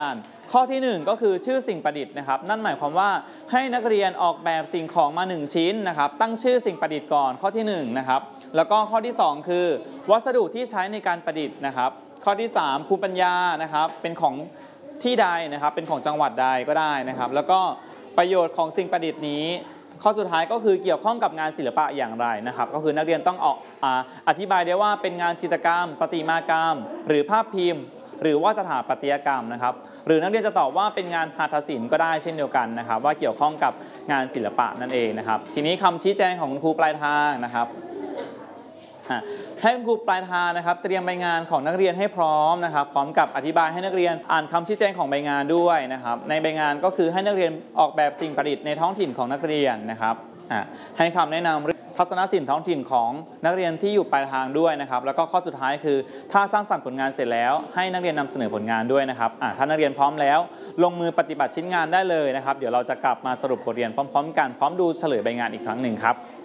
ข้อที่1ก็คือชื่อสิ่งประดิษฐ์นะครับนั่นหมายความว่าให้นักเรียนออกแบบสิ่งของมา1ชิ้นนะครับตั้งชื่อสิ่งประดิษฐ์ก่อนข้อที่1นะครับแล้วก็ข้อที่2คือวัสดุที่ใช้ในการประดิษฐ์นะครับข้อที่3ภูมิปัญญานะครับเป็นของที่ใดนะครับเป็นของจังหวัดใดก็ได้นะครับแล้วก็ประโยชน์ของสิ่งประดิษฐ์นี้ข้อสุดท้ายก็คือเกี่ยวข้องกับงานศิลปะอย่างไรนะครับก็คือนักเรียนต้องอธิบายได้ว่าเป็นงานจิตรกรรมประติมากรรมหรือภาพพิมพ์หรือว่าสถาปัตยกรรมนะครับหรือนักเรียนจะตอบว่าเป็นงานหัตถศิลป์ก็ได้เช่นเดียวกันนะครับว่าเกี่ยวข้องกับงานศิลปะนั่นเองนะครับทีนี้คำชี้แจงของคุณครูปลายทางนะครับให้คุณครูปลายทางนะครับเตรียมใบงานของนักเรียนให้พร้อมนะครับพร้อมกับอธิบายให้นักเรียนอ่านคำชี้แจงของใบงานด้วยนะครับในใบงานก็คือให้นักเรียนออกแบบสิ่งประดิษฐ์ในท้องถิ่นของนักเรียนนะครับให้คำแนะนำทัศนศิลป์ท้องถิ่นของนักเรียนที่อยู่ปลายทางด้วยนะครับแล้วก็ข้อสุดท้ายคือถ้าสร้างสรรค์ผลงานเสร็จแล้วให้นักเรียนนำเสนอผลงานด้วยนะครับถ้านักเรียนพร้อมแล้วลงมือปฏิบัติชิ้นงานได้เลยนะครับเดี๋ยวเราจะกลับมาสรุปบทเรียนพร้อมๆกันพร้อมดูเฉลยใบงานอีกครั้งหนึ่งครับ